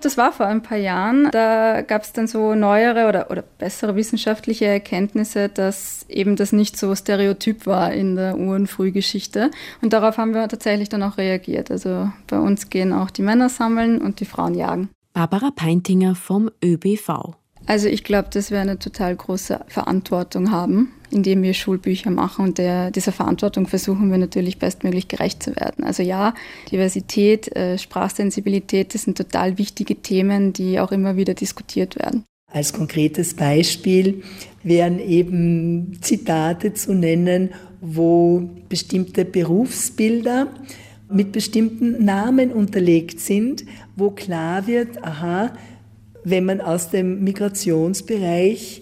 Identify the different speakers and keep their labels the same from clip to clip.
Speaker 1: das war vor ein paar Jahren. Da gab es dann so neuere oder bessere wissenschaftliche Erkenntnisse, dass eben das nicht so stereotyp war in der Uhrenfrühgeschichte. Und darauf haben wir tatsächlich dann auch reagiert. Also bei uns gehen auch die Männer sammeln und die Frauen jagen.
Speaker 2: Barbara Peintinger vom ÖBV.
Speaker 1: Also ich glaube, dass wir eine total große Verantwortung haben, indem wir Schulbücher machen, und dieser Verantwortung versuchen wir natürlich bestmöglich gerecht zu werden. Also ja, Diversität, Sprachsensibilität, das sind total wichtige Themen, die auch immer wieder diskutiert werden.
Speaker 3: Als konkretes Beispiel wären eben Zitate zu nennen, wo bestimmte Berufsbilder mit bestimmten Namen unterlegt sind, wo klar wird, aha, wenn man aus dem Migrationsbereich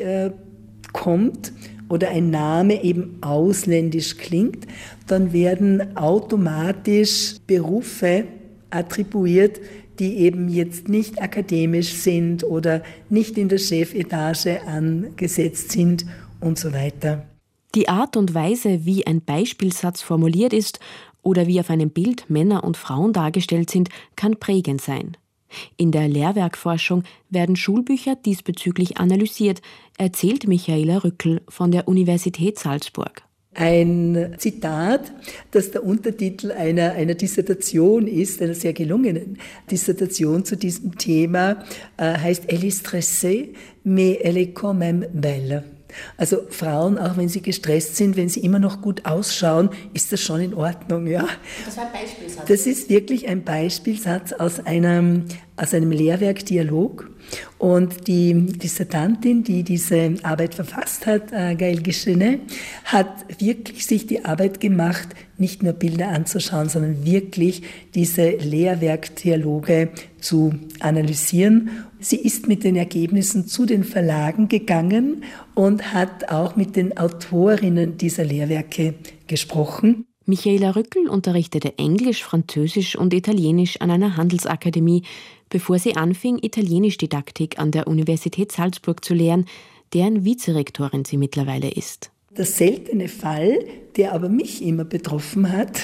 Speaker 3: kommt oder ein Name eben ausländisch klingt, dann werden automatisch Berufe attribuiert, die eben jetzt nicht akademisch sind oder nicht in der Chefetage angesetzt sind und so weiter.
Speaker 2: Die Art und Weise, wie ein Beispielsatz formuliert ist oder wie auf einem Bild Männer und Frauen dargestellt sind, kann prägend sein. In der Lehrwerkforschung werden Schulbücher diesbezüglich analysiert, erzählt Michaela Rückl von der Universität Salzburg.
Speaker 3: Ein Zitat, das der Untertitel einer Dissertation ist, einer sehr gelungenen Dissertation zu diesem Thema, heißt Elle est stressée, mais elle est quand même belle. Also Frauen, auch wenn sie gestresst sind, wenn sie immer noch gut ausschauen, ist das schon in Ordnung, ja.
Speaker 4: Das war ein Beispielsatz.
Speaker 3: Das ist wirklich ein Beispielsatz aus einem Lehrwerk Dialog. Und die Dissertantin, die diese Arbeit verfasst hat, Gaëlle Guéchenet, hat wirklich sich die Arbeit gemacht, nicht nur Bilder anzuschauen, sondern wirklich diese Lehrwerkdialoge zu analysieren. Sie ist mit den Ergebnissen zu den Verlagen gegangen und hat auch mit den Autorinnen dieser Lehrwerke gesprochen.
Speaker 2: Michaela Rückl unterrichtete Englisch, Französisch und Italienisch an einer Handelsakademie, bevor sie anfing, Italienischdidaktik an der Universität Salzburg zu lehren, deren Vizerektorin sie mittlerweile ist.
Speaker 3: Der seltene Fall, der aber mich immer betroffen hat,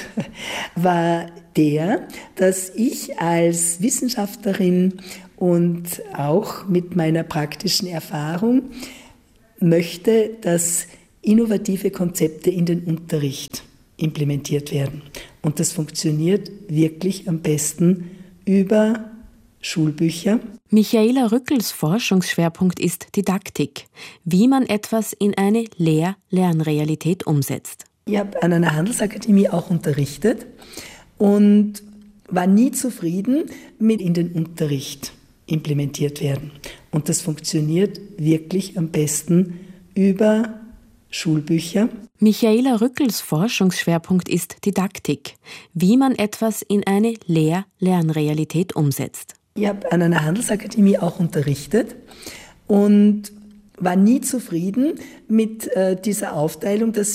Speaker 3: war der, dass ich als Wissenschaftlerin und auch mit meiner praktischen Erfahrung möchte, dass innovative Konzepte in den Unterricht implementiert werden. Und das funktioniert wirklich am besten über Schulbücher.
Speaker 2: Michaela Rückls Forschungsschwerpunkt ist Didaktik, wie man etwas in eine Lehr-Lernrealität umsetzt.
Speaker 3: Ich habe an einer Handelsakademie auch unterrichtet und war nie zufrieden mit in den Unterricht implementiert werden. Und das funktioniert wirklich am besten über Schulbücher.
Speaker 2: Michaela Rückls Forschungsschwerpunkt ist Didaktik, wie man etwas in eine Lehr-Lernrealität umsetzt.
Speaker 3: Ich habe an einer Handelsakademie auch unterrichtet und war nie zufrieden mit dieser Aufteilung, dass